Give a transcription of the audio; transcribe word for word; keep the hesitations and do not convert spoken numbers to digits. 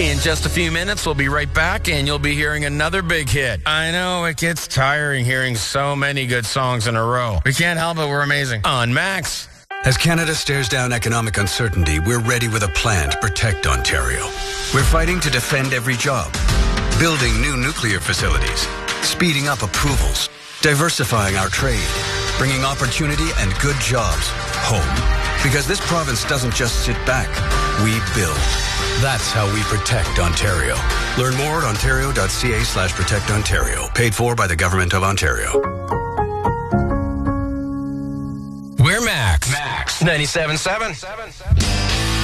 In just a few minutes, we'll be right back, and you'll be hearing another big hit. I know, it gets tiring hearing so many good songs in a row. We can't help it, we're amazing. On Max. As Canada stares down economic uncertainty, we're ready with a plan to protect Ontario. We're fighting to defend every job, building new nuclear facilities, speeding up approvals, diversifying our trade, bringing opportunity and good jobs home. Because this province doesn't just sit back, we build. That's how we protect Ontario. Learn more at ontario.ca slash protect Ontario. Paid for by the Government of Ontario. We're Max. Max. ninety-seven point seven.